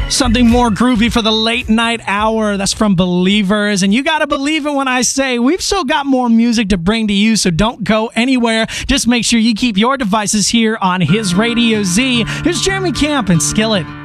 Something more groovy for the late night hour. That's from Believers. And you got to believe it when I say we've still got more music to bring to you, so don't go anywhere. Just make sure you keep your devices here on His Radio Z. Here's Jeremy Camp and Skillet.